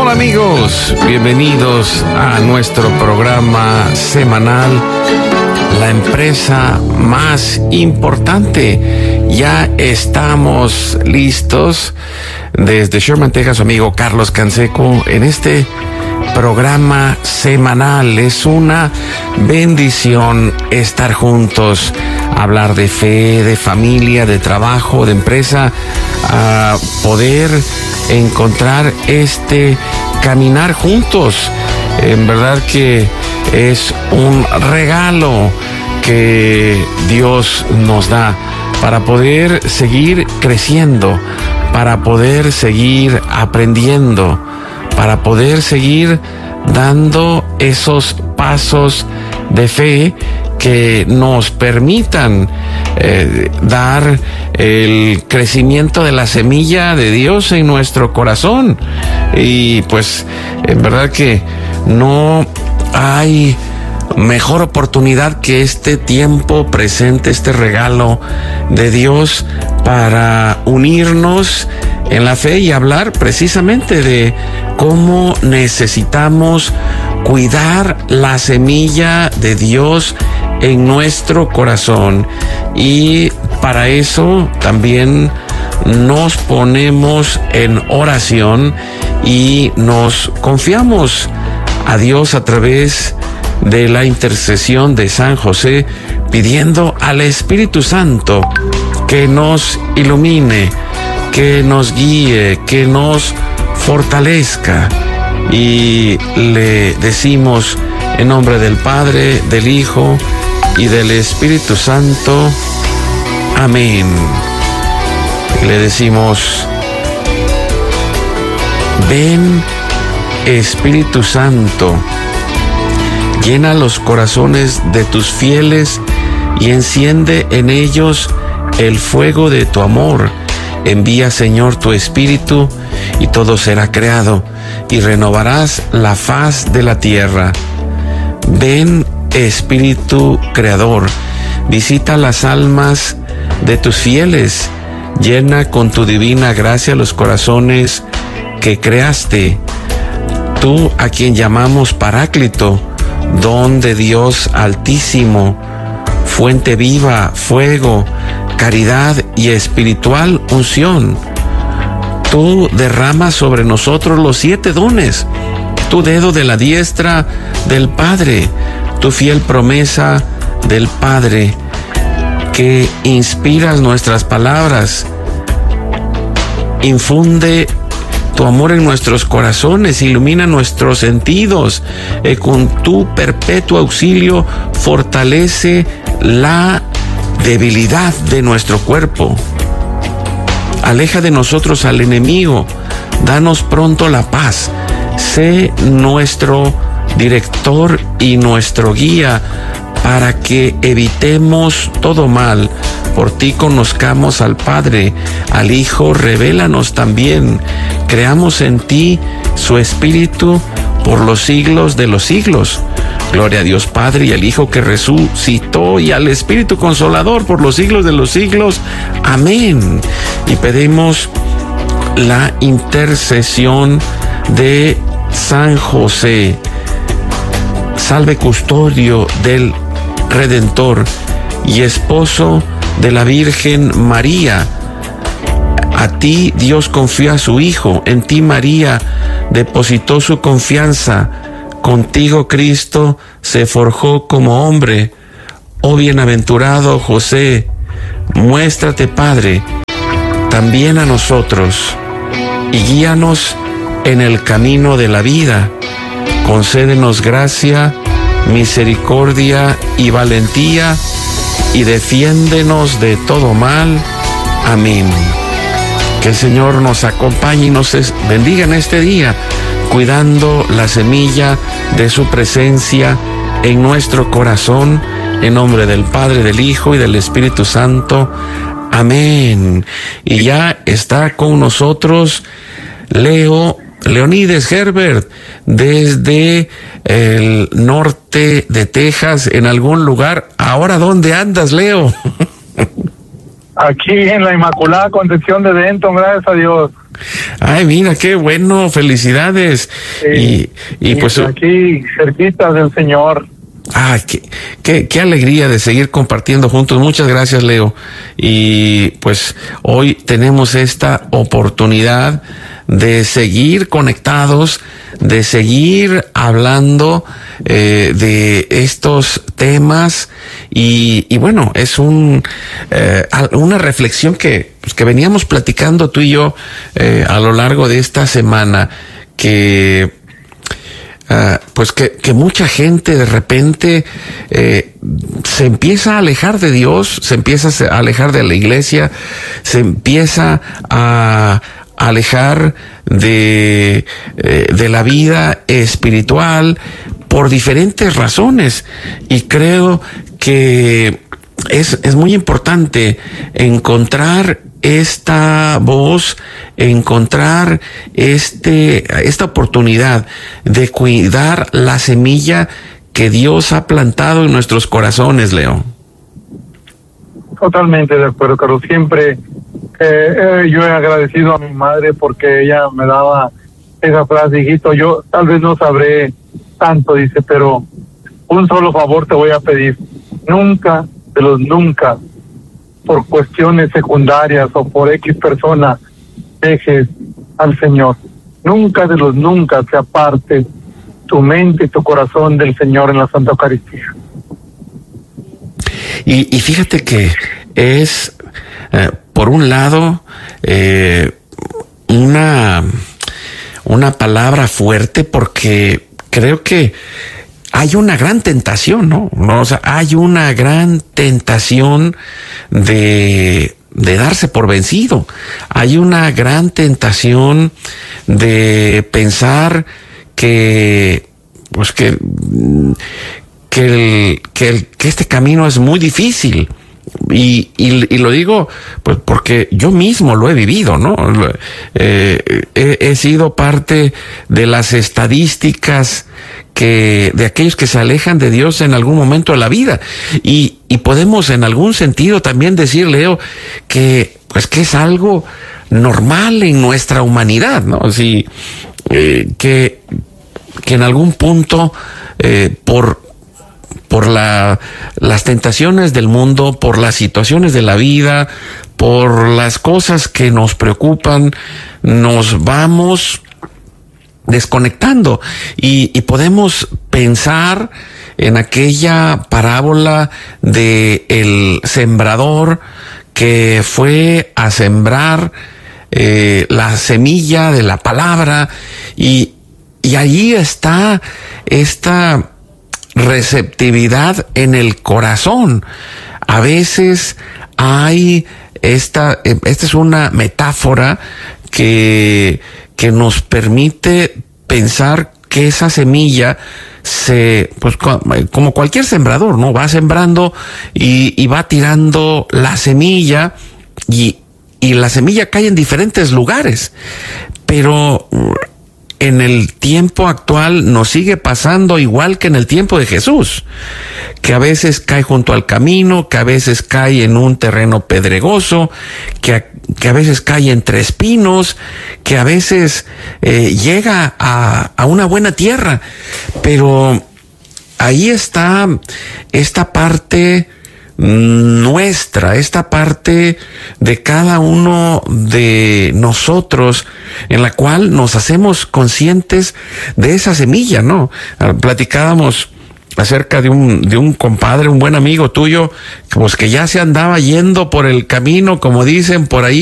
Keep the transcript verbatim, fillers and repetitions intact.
Hola amigos, bienvenidos a nuestro programa semanal, la empresa más importante. Ya estamos listos desde Sherman, Texas, su amigo Carlos Canseco, en este programa semanal. Es una bendición estar juntos, hablar de fe, de familia, de trabajo, de empresa, a poder encontrar este caminar juntos. En verdad que es un regalo que Dios nos da para poder seguir creciendo, para poder seguir aprendiendo, para poder seguir dando esos pasos de fe que nos permitan eh, dar el crecimiento de la semilla de Dios en nuestro corazón. Y pues en verdad que no hay mejor oportunidad que este tiempo presente, este regalo de Dios para unirnos en la fe y hablar precisamente de cómo necesitamos cuidar la semilla de Dios en nuestro corazón. Y para eso también nos ponemos en oración y nos confiamos a Dios a través de la intercesión de San José, pidiendo al Espíritu Santo que nos ilumine, que nos guíe, que nos fortalezca. Y le decimos en nombre del Padre, del Hijo y del Espíritu Santo, amén. Le decimos: ven Espíritu Santo, llena los corazones de tus fieles y enciende en ellos el fuego de tu amor. Envía, Señor, tu Espíritu y todo será creado y renovarás la faz de la tierra. Ven, Espíritu Creador, visita las almas de tus fieles, llena con tu divina gracia los corazones que creaste. Tú, a quien llamamos Paráclito, don de Dios Altísimo, fuente viva, fuego, caridad y espiritual unción. Tú derramas sobre nosotros los siete dones, tu dedo de la diestra del Padre, tu fiel promesa del Padre, que inspiras nuestras palabras, infunde tu amor en nuestros corazones, ilumina nuestros sentidos, y con tu perpetuo auxilio fortalece la debilidad de nuestro cuerpo. Aleja de nosotros al enemigo, danos pronto la paz. Sé nuestro director y nuestro guía para que evitemos todo mal. Por ti conozcamos al Padre, al Hijo, revélanos también. Creamos en ti su Espíritu por los siglos de los siglos. Gloria a Dios Padre y al Hijo que resucitó y al Espíritu Consolador por los siglos de los siglos. Amén. Y pedimos la intercesión de San José, salve custodio del Redentor y esposo de la Virgen María. A ti Dios confió a su Hijo, en ti María depositó su confianza. Contigo Cristo se forjó como hombre. Oh bienaventurado José, muéstrate Padre también a nosotros y guíanos en el camino de la vida. Concédenos gracia, misericordia y valentía y defiéndenos de todo mal. Amén. Que el Señor nos acompañe y nos bendiga en este día, cuidando la semilla de su presencia en nuestro corazón, en nombre del Padre, del Hijo y del Espíritu Santo. Amén. Y ya está con nosotros Leo Leonides Herbert, desde el norte de Texas, en algún lugar. Ahora, ¿dónde andas, Leo? Aquí en la Inmaculada Concepción de Denton, gracias a Dios. Ay, mira, qué bueno, felicidades. Sí, y, y pues aquí cerquita del Señor. Ah, qué, qué, qué alegría de seguir compartiendo juntos. Muchas gracias, Leo. Y pues hoy tenemos esta oportunidad de seguir conectados, de seguir hablando eh, de estos temas y, y bueno, es un eh, una reflexión que, pues, que veníamos platicando tú y yo eh, a lo largo de esta semana, que Uh, pues que, que mucha gente de repente eh, se empieza a alejar de Dios, se empieza a alejar de la iglesia, se empieza a alejar de, eh, de la vida espiritual por diferentes razones. Y creo que es, es muy importante encontrar esta voz, encontrar este, esta oportunidad de cuidar la semilla que Dios ha plantado en nuestros corazones, Leo. Totalmente de acuerdo, Carlos. Siempre eh, eh, yo he agradecido a mi madre porque ella me daba esa frase, hijito, yo tal vez no sabré tanto, dice, pero un solo favor te voy a pedir. Nunca, de los nunca, por cuestiones secundarias o por X persona, dejes al Señor. Nunca de los nunca se aparte tu mente y tu corazón del Señor en la Santa Eucaristía. Y, y fíjate que es, eh, por un lado, eh, una, una palabra fuerte, porque creo que hay una gran tentación, ¿no? ¿no? O sea, hay una gran tentación de, de darse por vencido. Hay una gran tentación de pensar que, pues que, que, el, que, el, que este camino es muy difícil. Y, y, y lo digo pues porque yo mismo lo he vivido, ¿no? Eh, he, he sido parte de las estadísticas que de aquellos que se alejan de Dios en algún momento de la vida. Y, y podemos en algún sentido también decir, Leo, que pues que es algo normal en nuestra humanidad, ¿no? Si, eh, que, que en algún punto, eh, por por la, las tentaciones del mundo, por las situaciones de la vida, por las cosas que nos preocupan, nos vamos desconectando y, y podemos pensar en aquella parábola de el sembrador que fue a sembrar eh, la semilla de la palabra y, y ahí está esta receptividad en el corazón. A veces hay esta, esta es una metáfora que, que nos permite pensar que esa semilla se, pues como cualquier sembrador, ¿no? Va sembrando y, y va tirando la semilla y, y la semilla cae en diferentes lugares, pero en el tiempo actual nos sigue pasando igual que en el tiempo de Jesús, que a veces cae junto al camino, que a veces cae en un terreno pedregoso, que a, que a veces cae entre espinos, que a veces eh, llega a, a una buena tierra, pero ahí está esta parte nuestra, esta parte de cada uno de nosotros en la cual nos hacemos conscientes de esa semilla, ¿no? Platicábamos acerca de un, de un compadre, un buen amigo tuyo, pues que ya se andaba yendo por el camino, como dicen por ahí,